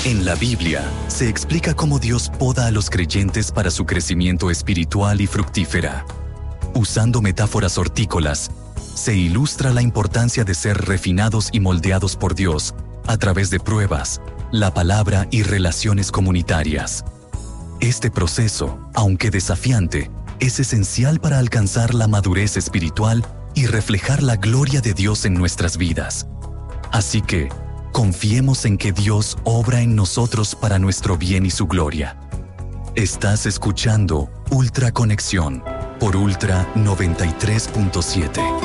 En la Biblia se explica cómo Dios poda a los creyentes para su crecimiento espiritual y fructífera. Usando metáforas hortícolas, se ilustra la importancia de ser refinados y moldeados por Dios a través de pruebas, la palabra y relaciones comunitarias. Este proceso, aunque desafiante, es esencial para alcanzar la madurez espiritual y reflejar la gloria de Dios en nuestras vidas. Así que, confiemos en que Dios obra en nosotros para nuestro bien y su gloria. Estás escuchando Ultra Conexión por Ultra 93.7.